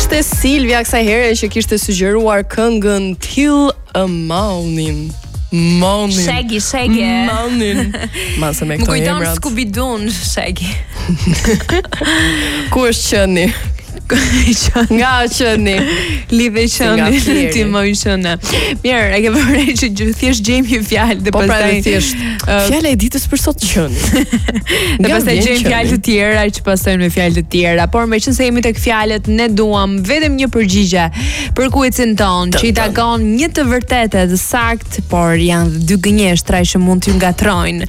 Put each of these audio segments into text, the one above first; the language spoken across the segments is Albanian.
Ishte Silvia kësaj here që kishte sugjeruar këngën Till a Morning. Shaggy. Morning. Mase me këto emrat. Më kujton Scooby-Doo, Shaggy. Ku është qëni? Nga qëni Lidhe qëni ti më i qënë. Mirë, e ke përrej që thjesht gjejmë një fjalë dhe pastaj thjesht fjala e ditës për sot qëni. Dhe pastaj gjejmë fjalë të tjera që pasojnë me fjalë të tjera. Por meqense jemi tek fjalët, ne duam vetëm një përgjigje për kuicin ton që i takon një të vërtetë dhe saktë, por janë dy gënjeshtra që mund t'ju ngatrojnë.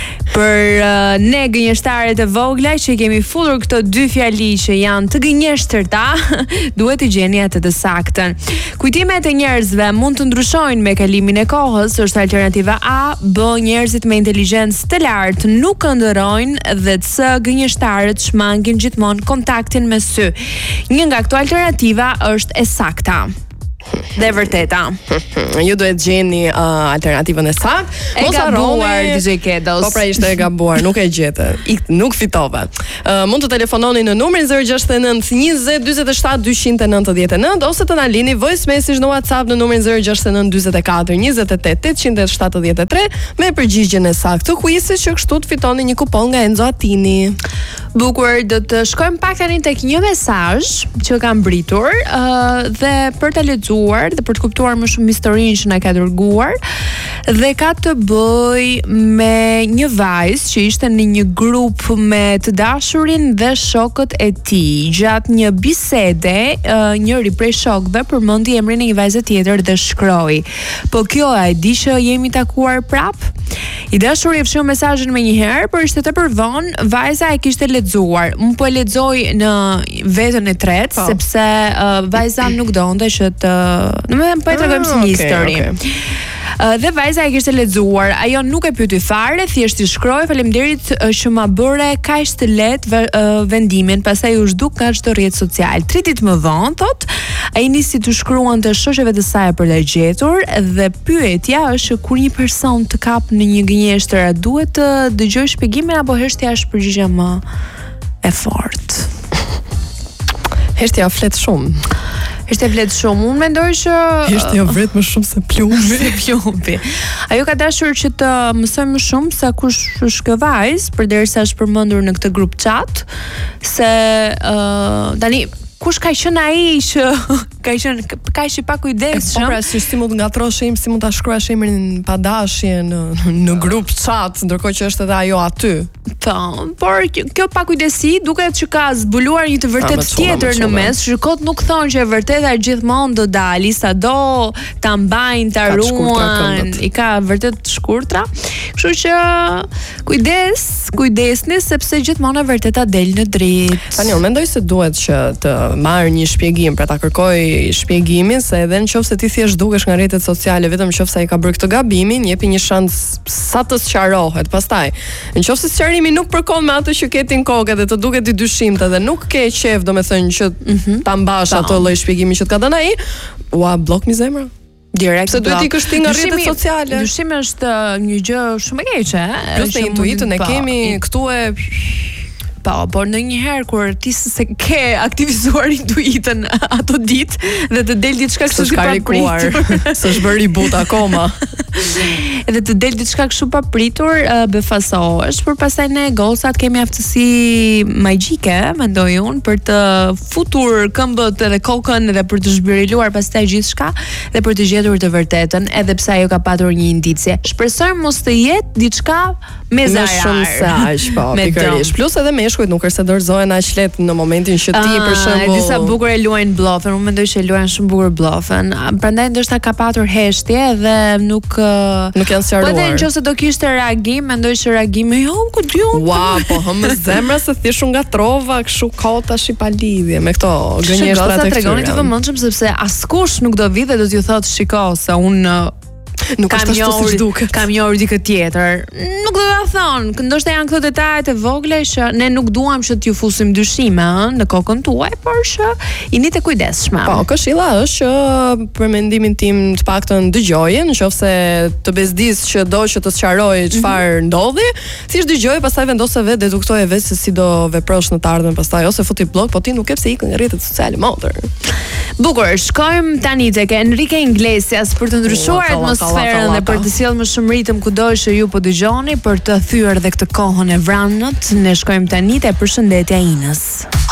Për ne gënjeshtarët e vogla që kemi futur këto dy fjali që janë të gënjeshtërta, duhet të gjeni atë të saktën. Kujtimet e njerëzve mund të ndryshojnë me kalimin e kohës, është alternativa A. B. Njerëzit me inteligjencë të lartë nuk ëndërrojnë, dhe C. Gënjeshtarët shmangin gjithmonë kontaktin me sy. Një nga këto alternativa është e sakta dhe vërteta. Ju duhet gjeni alternativën e saktë. E gabuar DJ Kedos. Po pra ishte e gabuar, nuk e gjete. Nuk fitove. Mund të telefononi në numrin 069 20 47 299 ose të na lini voice message në WhatsApp në numrin 069 44 28 873 me përgjigjen e saktë të kuizit, që kështu të fitoni një kupon nga Enzo Attini. Bukur, do të shkojmë pak tani tek një mesazh që kam mbritur dhe për ta lexuar dhe për të kuptuar më shumë historinë që na ka dërguar, dhe ka të bëj me një vajzë që ishte në një grup me të dashurin dhe shokët e tij. Gjatë një bisede, njëri prej shokëve përmendi emrin e një vajze tjetër dhe shkroi: "Po kjo a e di që jemi takuar prap?" I dashuri e fshiu mesazhin më një herë, por ishte tepër vonë, vajza e kishte lexuar. Unë po e lexoj në vetën e tretë, sepse vajza nuk donte që të, domethënë po e tregojmë si një histori. Dhe vajza e kishte lexuar, ajo nuk e pyeti fare, thjesht i shkroi: "Faleminderit që ma bëre kaq të lehtë vendimin." Pastaj u zhduk nga çdo rrjet social. 3 ditë më vonë, thot, ai nisi të shkruante shoqeve të saj për ta gjetur, dhe pyetja është që kur një person të kap në një gënjeshtër, a duhet të dëgjoj shpjegimin apo heshtja është përgjigja më e fortë? Heshtja flet shumë. Unë mendoj që Heshtja vret më shumë se plumbi. Ajo ka dashur që të mësoj më shumë se kush është ky vajzë, përderisa është përmendur në këtë grup chat, se tani kush ka qenë ai që ka qenë kaq i pakujdesshëm. Po pra, si mund ngatrosh emrin, si mund ta shkruash emrin pa dashje në grup chat, ndërkohë që është edhe ajo aty. Po, por kjo pakujdesi duket që ka zbuluar një të vërtetë tjetër në mes. Shikot nuk thonë që e vërteta gjithmonë do dali, sado ta mbajnë, ta ruajnë, i ka vërtet shkurtra. Kështu që kujdesni, sepse gjithmonë e vërteta del në dritë. Tani unë mendoj se duhet që të marr një shpjegim, pra ta kërkoj shpjegimin, se edhe nëse ti thjesht dukesh nga rrjetet sociale, vetëm nëse ai ka bërë këtë gabimin, jepi një shans sa të sqarohet. Pastaj, nëse sqarimi nuk përkon me atë që ketin kokë dhe të duket i dyshimtë dhe nuk ke qejf, domethënë që ta mbash atë lloj shpjegimi që të ka dhënë ai, blok mi zemra. Direkt. Se duhet i kështi nga rrjetet sociale. Dyshimi është një gjë shumë e keqe, Plus në intuitën e kemi këtu e por ndonjëherë kur ti se ke aktivizuar intuitën ato ditë dhe të del diçka kështu si papritur, s'është bërë reboot akoma. Edhe të del diçka kështu papritur, befasohesh, por pastaj ne gocat kemi aftësi magjike, mendoj unë, për të futur këmbët edhe kokën dhe për të zhbiriluar pastaj gjithçka dhe për të gjetur të vërtetën, edhe pse ajo ka patur një indicie. Shpresojmë mos të jetë diçka me zarar. Shumë se aq, po, pikërisht. Plus edhe meshkujt nuk është se dorëzohen aq lehtë në momentin që ti për shembull. Disa bukur e luajnë bluffin, unë mendoj që luajnë shumë bukur bluffin. Prandaj ndoshta ka patur heshtje dhe nuk janë sqaruar. Po nëse do kishte reagim, mendoj se reagimi ku diun. Ua, po hëmë zemra se thjesht u ngatrova kështu kotash i pa lidhje me këto gënjeshtrat e këtyre. Tregoni të vëmendshëm sepse askush nuk do vi dhe do t'ju thotë shiko se unë Nuk është ashtu siç duket. Kam njohur dikë tjetër. Nuk do ta thon, ndoshta janë këto detajet e vogla që ne nuk duam që t'ju fusim dyshime në kokën tuaj, por që jeni të kujdesshme. Po, këshilla është që për mendimin tim të paktën dëgjoje, nëse të bezdis që do që të sqaroj çfarë ndodhi, thjesht dëgjoj, pastaj vendose vetë, deduktoje vetë se si do veprosh në të ardhmen pastaj, ose futi blog, po ti nuk e pse ikën nga rrjetet sociale motor. Bukur, shkojmë tani tek Enrique Iglesias për të ndryshuar atmosferën dhe për të sjellë më shumë ritëm kudo që ju po dëgjoni, për të thyer dhe këtë kohën e vranët. Ne shkojmë tani te përshëndetja Inës.